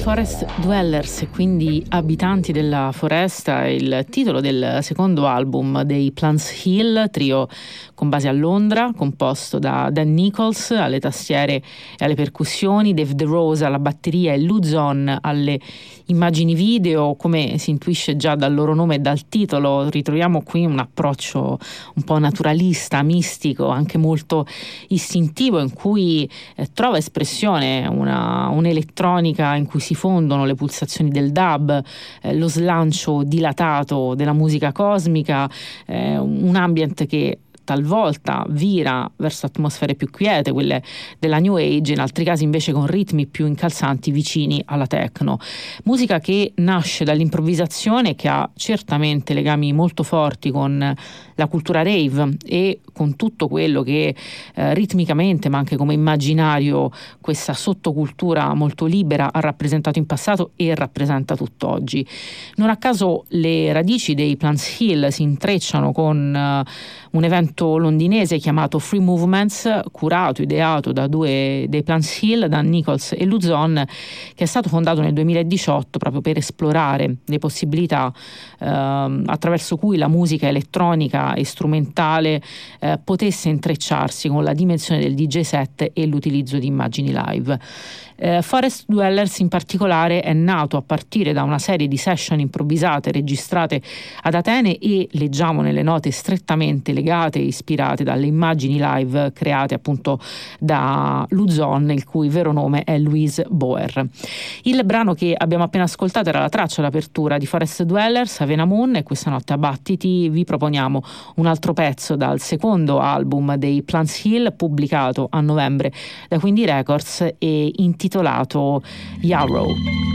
Forest Dwellers, quindi abitanti della foresta, è il titolo del secondo album dei Plants Hill, trio con base a Londra, composto da Dan Nichols alle tastiere e alle percussioni, Dave DeRosa alla batteria e Luzon alle immagini video. Come si intuisce già dal loro nome e dal titolo, ritroviamo qui un approccio un po' naturalista, mistico, anche molto istintivo, in cui trova espressione un'elettronica in cui si fondono le pulsazioni del dub, lo slancio dilatato della musica cosmica, un ambient che talvolta vira verso atmosfere più quiete, quelle della New Age, in altri casi invece con ritmi più incalzanti vicini alla techno. Musica che nasce dall'improvvisazione, che ha certamente legami molto forti con la cultura rave e con tutto quello che ritmicamente, ma anche come immaginario, questa sottocultura molto libera ha rappresentato in passato e rappresenta tutt'oggi. Non a caso le radici dei Plants Hill si intrecciano con un evento londinese chiamato Free Movements, curato, ideato da due dei Plants Hill, Dan Nichols e Luzon, che è stato fondato nel 2018 proprio per esplorare le possibilità attraverso cui la musica elettronica e strumentale potesse intrecciarsi con la dimensione del DJ set e l'utilizzo di immagini live. Forest Dwellers in particolare è nato a partire da una serie di session improvvisate registrate ad Atene e, leggiamo nelle note, strettamente legate e ispirate dalle immagini live create appunto da Luzon, il cui vero nome è Louise Boer. Il brano che abbiamo appena ascoltato era la traccia d'apertura di Forest Dwellers, Avena Moon, e questa notte a Battiti vi proponiamo un altro pezzo dal secondo album dei Plants Hill, pubblicato a novembre da Quindi Records e intitolato Yarrow.